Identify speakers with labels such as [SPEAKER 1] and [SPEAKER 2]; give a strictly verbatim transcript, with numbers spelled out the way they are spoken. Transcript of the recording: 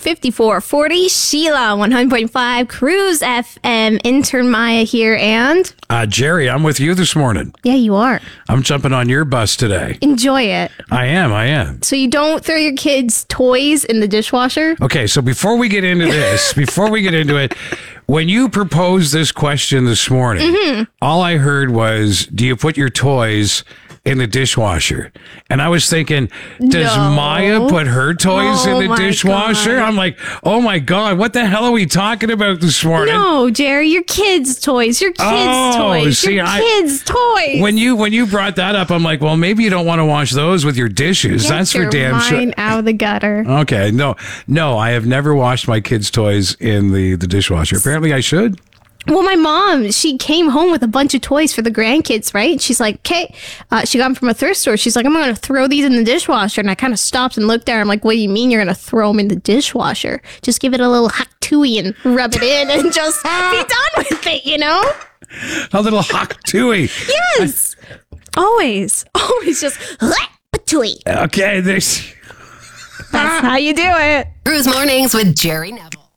[SPEAKER 1] fifty-four forty. Sheila, one hundred point five. Cruise F M. Intern Maya here. And?
[SPEAKER 2] Uh, Jerry, I'm with you this morning.
[SPEAKER 1] Yeah, you are.
[SPEAKER 2] I'm jumping on your bus today.
[SPEAKER 1] Enjoy it.
[SPEAKER 2] I am, I am.
[SPEAKER 1] So you don't throw your kids' toys in the dishwasher?
[SPEAKER 2] Okay, so before we get into this, before we get into it, when you proposed this question this morning, mm-hmm. all I heard was, do you put your toys in the dishwasher? And I was thinking, does
[SPEAKER 1] No.
[SPEAKER 2] Maya put her toys
[SPEAKER 1] Oh
[SPEAKER 2] in the
[SPEAKER 1] my
[SPEAKER 2] dishwasher?
[SPEAKER 1] God.
[SPEAKER 2] I'm like, oh my God, what the hell are we talking about this morning?
[SPEAKER 1] No, Jerry, your kids' toys. Your kids'
[SPEAKER 2] Oh,
[SPEAKER 1] toys.
[SPEAKER 2] see,
[SPEAKER 1] your
[SPEAKER 2] I-
[SPEAKER 1] kids' toys.
[SPEAKER 2] When you when you brought that up, I'm like, well, maybe you don't want to wash those with your dishes.
[SPEAKER 1] Get
[SPEAKER 2] That's
[SPEAKER 1] your
[SPEAKER 2] for damn sure.
[SPEAKER 1] mind out of the gutter.
[SPEAKER 2] Okay, no, no, I have never washed my kids' toys in the, the dishwasher. Apparently, I should.
[SPEAKER 1] Well, my mom, she came home with a bunch of toys for the grandkids, right? She's like, okay, uh, she got them from a thrift store. She's like, I'm going to throw these in the dishwasher. And I kind of stopped and looked at her. I'm like, what do you mean you're going to throw them in the dishwasher? Just give it a little hot tooey and rub it in and just be done with it, you know?
[SPEAKER 2] A little hot tooey.
[SPEAKER 1] Yes. Always. Always just patooey.
[SPEAKER 2] Okay, this.
[SPEAKER 1] That's how you do it.
[SPEAKER 3] Cruise Mornings with Jerry Neville.